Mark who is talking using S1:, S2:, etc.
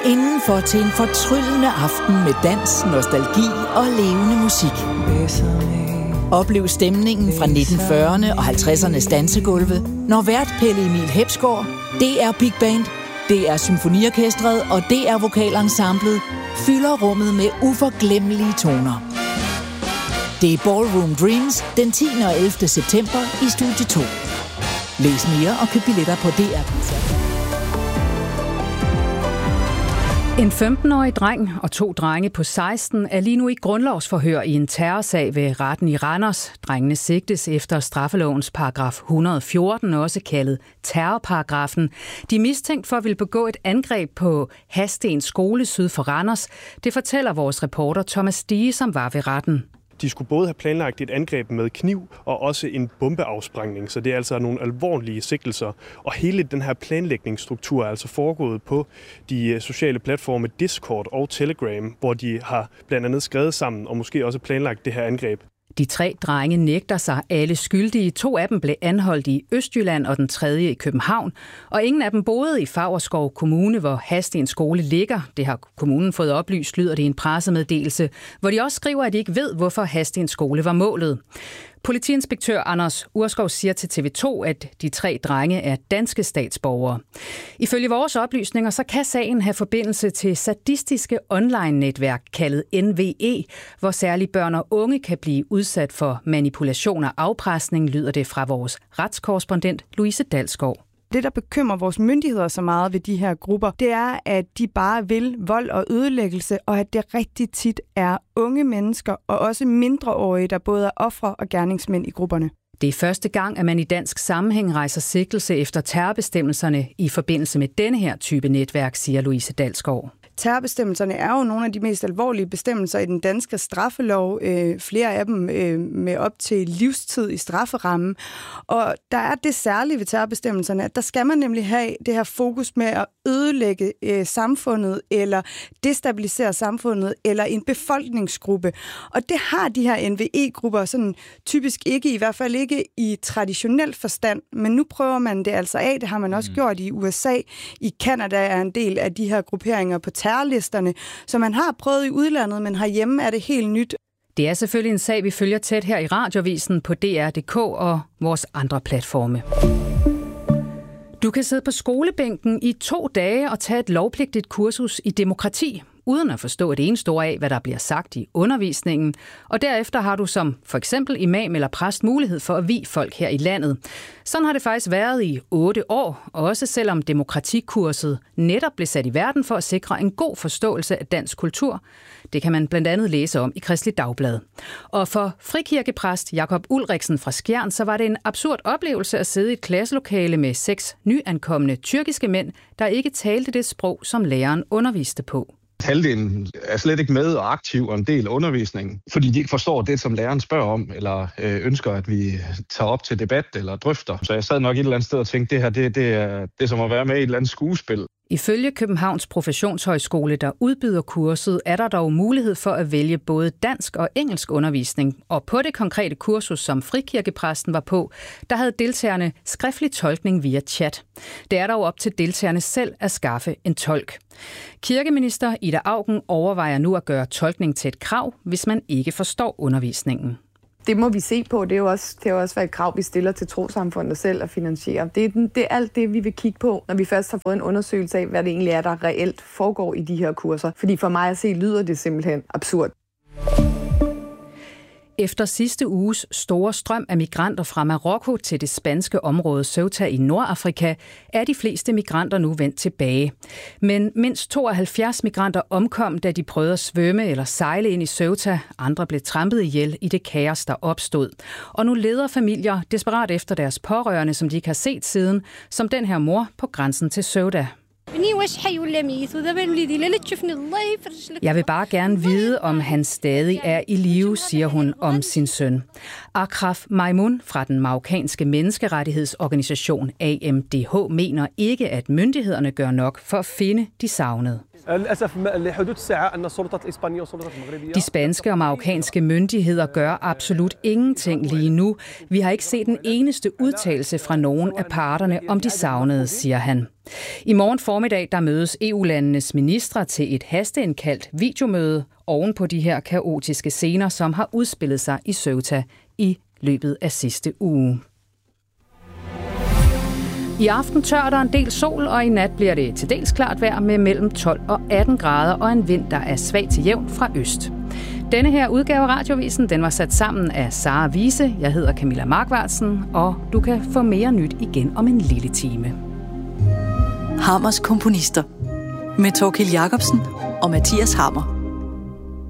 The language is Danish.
S1: indenfor til en fortryllende aften med dans, nostalgi og levende musik. Oplev stemningen fra 1940'erne og 50'ernes dansegulve, når vært Pelle Emil Hepsgaard, DR Big Band, DR Symfoniorkestret og DR Vokalensemblet fylder rummet med uforglemmelige toner. Det er Ballroom Dreams den 10. og 11. september i Studie 2. Læs mere og køb billetter på DR.
S2: En 15-årig dreng og 2 drenge på 16 er lige nu i grundlovsforhør i en terrorsag ved retten i Randers. Drengene sigtes efter straffelovens paragraf 114, også kaldet terrorparagrafen. De er mistænkt for at ville begå et angreb på Hadsten skole syd for Randers. Det fortæller vores reporter Thomas Stige, som var ved retten.
S3: De skulle både have planlagt et angreb med kniv og også en bombeafsprængning, så det er altså nogle alvorlige sigtelser. Og hele den her planlægningsstruktur er altså foregået på de sociale platforme Discord og Telegram, hvor de har blandt andet skrevet sammen og måske også planlagt det her angreb.
S2: De 3 drenge nægter sig alle skyldige. 2 af dem blev anholdt i Østjylland og den 3. i København. Og ingen af dem boede i Favrskov Kommune, hvor Hadsten skole ligger. Det har kommunen fået oplyst, lyder det i en pressemeddelelse, hvor de også skriver, at de ikke ved, hvorfor Hadsten skole var målet. Politiinspektør Anders Urskov siger til TV2, at de 3 drenge er danske statsborgere. Ifølge vores oplysninger, så kan sagen have forbindelse til sadistiske online-netværk kaldet NVE, hvor særligt børn og unge kan blive udsat for manipulation og afpresning, lyder det fra vores retskorrespondent Louise Dalsgaard.
S4: Det, der bekymrer vores myndigheder så meget ved de her grupper, det er, at de bare vil vold og ødelæggelse, og at det rigtig tit er unge mennesker og også mindreårige, der både er ofre og gerningsmænd i grupperne.
S2: Det er første gang, at man i dansk sammenhæng rejser sigtelse efter terrorbestemmelserne i forbindelse med denne her type netværk, siger Louise Dalsgaard.
S4: Terrorbestemmelserne er jo nogle af de mest alvorlige bestemmelser i den danske straffelov. Flere af dem med op til livstid i strafferammen. Og der er det særlige ved terrorbestemmelserne, at der skal man nemlig have det her fokus med at ødelægge samfundet, eller destabilisere samfundet, eller en befolkningsgruppe. Og det har de her NVE-grupper sådan typisk ikke, i hvert fald ikke i traditionel forstand. Men nu prøver man det altså af. Det har man også gjort i USA. I Canada er en del af de her grupperinger på terrorlisterne, så man har prøvet i udlandet, men herhjemme er det helt nyt.
S2: Det er selvfølgelig en sag, vi følger tæt her i Radiovisen på DR.dk og vores andre platforme. Du kan sidde på skolebænken i 2 dage og tage et lovpligtigt kursus i demokrati, uden at forstå et eneste ord af, hvad der bliver sagt i undervisningen. Og derefter har du som for eksempel imam eller præst mulighed for at vie folk her i landet. Sådan har det faktisk været i 8 år, også selvom demokratikurset netop blev sat i verden for at sikre en god forståelse af dansk kultur. Det kan man blandt andet læse om i Kristeligt Dagblad. Og for frikirkepræst Jakob Ulriksen fra Skjern, så var det en absurd oplevelse at sidde i et klasselokale med 6 nyankomne tyrkiske mænd, der ikke talte det sprog, som læreren underviste på.
S5: Halvdelen er slet ikke med og aktiv og en del af undervisningen, fordi de ikke forstår det, som læreren spørger om, eller ønsker, at vi tager op til debat eller drøfter. Så jeg sad nok et eller andet sted og tænkte, det her det er som at være med i et eller andet skuespil.
S2: Ifølge Københavns Professionshøjskole, der udbyder kurset, er der dog mulighed for at vælge både dansk og engelsk undervisning. Og på det konkrete kursus, som frikirkepræsten var på, der havde deltagerne skriftlig tolkning via chat. Det er dog op til deltagerne selv at skaffe en tolk. Kirkeminister Ida Auken overvejer nu at gøre tolkning til et krav, hvis man ikke forstår undervisningen.
S6: Det må vi se på. Det er jo også et krav, vi stiller til trossamfundet selv at finansiere. Det er alt det, vi vil kigge på, når vi først har fået en undersøgelse af, hvad det egentlig er, der reelt foregår i de her kurser. Fordi for mig at se, lyder det simpelthen absurd.
S2: Efter sidste uges store strøm af migranter fra Marokko til det spanske område Ceuta i Nordafrika, er de fleste migranter nu vendt tilbage. Men mindst 72 migranter omkom, da de prøvede at svømme eller sejle ind i Ceuta. Andre blev trampet ihjel i det kaos, der opstod. Og nu leder familier desperat efter deres pårørende, som de ikke har set siden, som den her mor på grænsen til Ceuta. Jeg vil bare gerne vide, om han stadig er i live, siger hun om sin søn. Akraf Maimun fra den marokkanske menneskerettighedsorganisation AMDH mener ikke, at myndighederne gør nok for at finde de savnede. De spanske og marokkanske myndigheder gør absolut ingenting lige nu. Vi har ikke set en eneste udtalelse fra nogen af parterne om de savnede, siger han. I morgen formiddag der mødes EU-landenes ministre til et hasteindkaldt videomøde oven på de her kaotiske scener, som har udspillet sig i Ceuta i løbet af sidste uge. I aften tør der en del sol, og i nat bliver det til dels klart vejr med mellem 12 og 18 grader og en vind, der er svag til jævn fra øst. Denne her udgave af Radiovisen, den var sat sammen af Sara Wiese. Jeg hedder Camilla Markvartsen, og du kan få mere nyt igen om en lille time.
S7: Hammers komponister med Thorkild Jacobsen og Mathias Hammer.